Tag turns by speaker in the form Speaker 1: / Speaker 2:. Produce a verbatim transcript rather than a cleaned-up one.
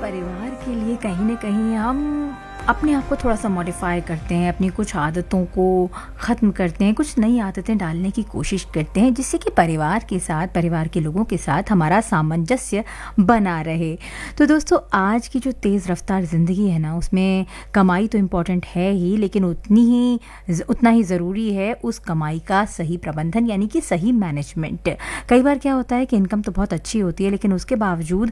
Speaker 1: परिवार के लिए कहीं न कहीं हम अपने आप को थोड़ा-सा मॉडिफ़ाई करते हैं, अपनी कुछ आदतों को ख़त्म करते हैं, कुछ नई आदतें डालने की कोशिश करते हैं, जिससे कि परिवार के साथ, परिवार के लोगों के साथ हमारा सामंजस्य बना रहे। तो दोस्तों, आज की जो तेज़ रफ़्तार ज़िंदगी है ना, उसमें कमाई तो इम्पॉर्टेंट है ही, लेकिन उतनी ही ज़ उतना ही ज़रूरी है उस कमाई का सही प्रबंधन, यानी कि सही मैनेजमेंट। कई बार क्या होता है कि इनकम तो बहुत अच्छी होती है, लेकिन उसके बावजूद